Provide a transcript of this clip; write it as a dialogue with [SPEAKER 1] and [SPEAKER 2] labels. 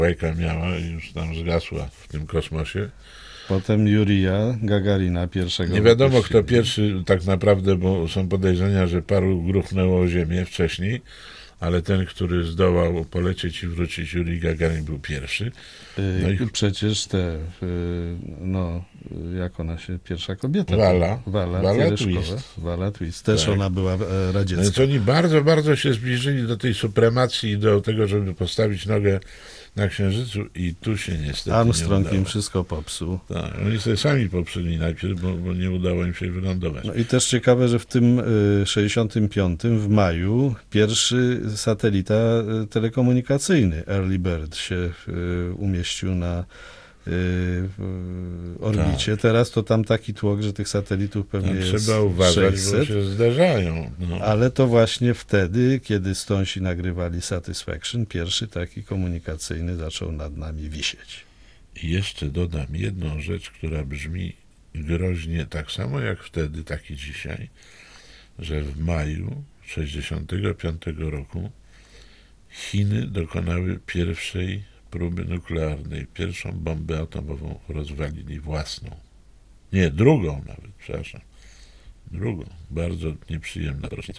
[SPEAKER 1] Łajka miała i już tam zgasła w tym kosmosie.
[SPEAKER 2] Potem Jurija Gagarina pierwszego.
[SPEAKER 1] Nie wiadomo, kto
[SPEAKER 2] wypuścili.
[SPEAKER 1] pierwszy tak naprawdę, bo są podejrzenia, że paru gruchnęło o ziemię wcześniej, ale ten, który zdołał polecieć i wrócić, Jurij Gagarin, był pierwszy. No i
[SPEAKER 2] Przecież jak ona się, pierwsza kobieta.
[SPEAKER 1] Wala
[SPEAKER 2] Tereszkowa.
[SPEAKER 1] Twist.
[SPEAKER 2] Wala Twist. Też
[SPEAKER 1] Tak.
[SPEAKER 2] ona była
[SPEAKER 1] No
[SPEAKER 2] radziecka.
[SPEAKER 1] więc oni bardzo, bardzo się zbliżyli do tej supremacji i do tego, żeby postawić nogę na Księżycu i tu się niestety
[SPEAKER 2] Armstrong
[SPEAKER 1] nie udało.
[SPEAKER 2] im wszystko popsuł.
[SPEAKER 1] Tak, oni sobie sami popsuli najpierw, bo nie udało im się wylądować.
[SPEAKER 2] No i też ciekawe, że w tym 65 w maju pierwszy satelita telekomunikacyjny Early Bird się umieścił na orbicie.
[SPEAKER 1] Tak.
[SPEAKER 2] Teraz to tam taki tłok, że tych satelitów pewnie
[SPEAKER 1] Tam
[SPEAKER 2] jest
[SPEAKER 1] trzeba uważać,
[SPEAKER 2] 600.
[SPEAKER 1] bo się zdarzają. No.
[SPEAKER 2] Ale to właśnie wtedy, kiedy Stonesi nagrywali Satisfaction, pierwszy taki komunikacyjny zaczął nad nami wisieć.
[SPEAKER 1] I jeszcze dodam jedną rzecz, która brzmi groźnie, tak samo jak wtedy, tak i dzisiaj, że w maju 1965 roku Chiny dokonały pierwszej próby nuklearnej. Pierwszą bombę atomową rozwalili własną. Nie, drugą nawet, przepraszam. Drugą. Bardzo nieprzyjemna rocznica.